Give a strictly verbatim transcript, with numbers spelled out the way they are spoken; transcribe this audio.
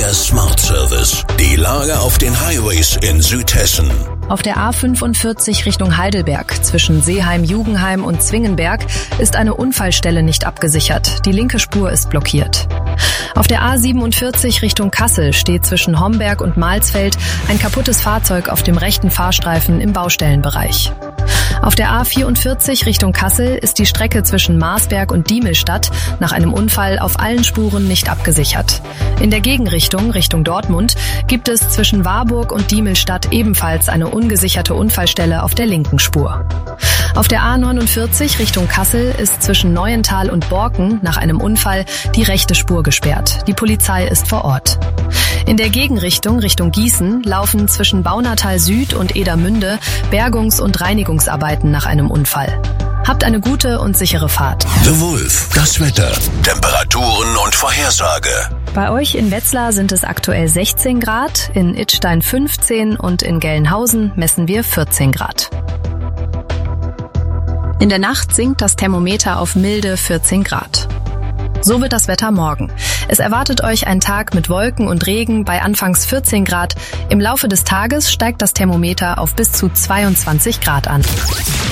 Der Smart Service. Die Lage auf den Highways in Südhessen. Auf der A fünfundvierzig Richtung Heidelberg zwischen Seeheim-Jugenheim und Zwingenberg ist eine Unfallstelle nicht abgesichert. Die linke Spur ist blockiert. Auf der A siebenundvierzig Richtung Kassel steht zwischen Homberg und Malsfeld ein kaputtes Fahrzeug auf dem rechten Fahrstreifen im Baustellenbereich. Auf der A vierundvierzig Richtung Kassel ist die Strecke zwischen Marsberg und Diemelstadt nach einem Unfall auf allen Spuren nicht abgesichert. In der Gegenrichtung, Richtung Dortmund, gibt es zwischen Warburg und Diemelstadt ebenfalls eine ungesicherte Unfallstelle auf der linken Spur. Auf der A neunundvierzig Richtung Kassel ist zwischen Neuental und Borken nach einem Unfall die rechte Spur gesperrt. Die Polizei ist vor Ort. In der Gegenrichtung, Richtung Gießen, laufen zwischen Baunatal Süd und Edermünde Bergungs- und Reinigungsarbeiten nach einem Unfall. Habt eine gute und sichere Fahrt. The Wolf, das Wetter, Temperaturen und Vorhersage. Bei euch in Wetzlar sind es aktuell sechzehn Grad, in Idstein fünfzehn und in Gelnhausen messen wir vierzehn Grad. In der Nacht sinkt das Thermometer auf milde vierzehn Grad. So wird das Wetter morgen. Es erwartet euch ein Tag mit Wolken und Regen bei anfangs vierzehn Grad. Im Laufe des Tages steigt das Thermometer auf bis zu zweiundzwanzig Grad an.